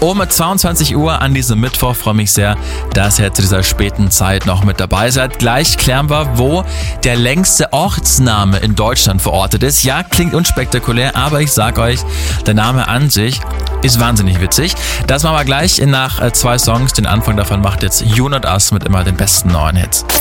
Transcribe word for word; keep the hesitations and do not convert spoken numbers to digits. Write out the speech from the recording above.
Um zweiundzwanzig Uhr an diesem Mittwoch. Freue mich sehr, dass ihr zu dieser späten Zeit noch mit dabei seid. Gleich klären wir, wo der längste Ortsname in Deutschland verortet ist. Ja, klingt unspektakulär, aber ich sag euch, der Name an sich ist wahnsinnig witzig. Das machen wir gleich nach zwei Songs. Den Anfang davon macht jetzt You Not Us mit immer den besten neuen Hits.